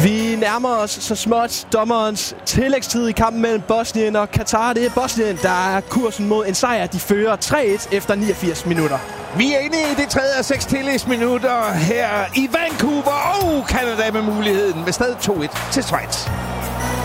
Vi nærmer os så småt dommerens tillægstid i kampen mellem Bosnien og Katar. Det er Bosnien, der er kursen mod en sejr. De fører 3-1 efter 89 minutter. Vi er inde i det tredje af 6 tillægsminutter her i Vancouver, og Canada med muligheden med stadig 2-1 til Schweiz.